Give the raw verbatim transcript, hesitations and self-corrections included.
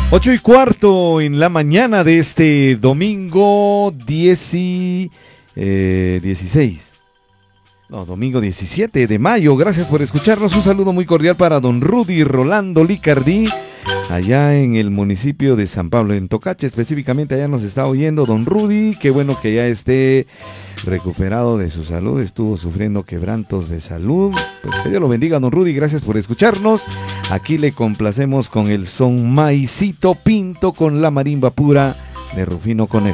Ocho y cuarto en la mañana de este domingo diez, eh, dieciséis. No, domingo diecisiete de mayo. Gracias por escucharnos. Un saludo muy cordial para don Rudy Rolando Licardí, allá en el municipio de San Pablo, en Tocache, específicamente allá nos está oyendo don Rudy. Qué bueno que ya esté recuperado de su salud, estuvo sufriendo quebrantos de salud. Pues que Dios lo bendiga, don Rudy, gracias por escucharnos. Aquí le complacemos con el son Maicito Pinto con la marimba pura de Rufino Conejo.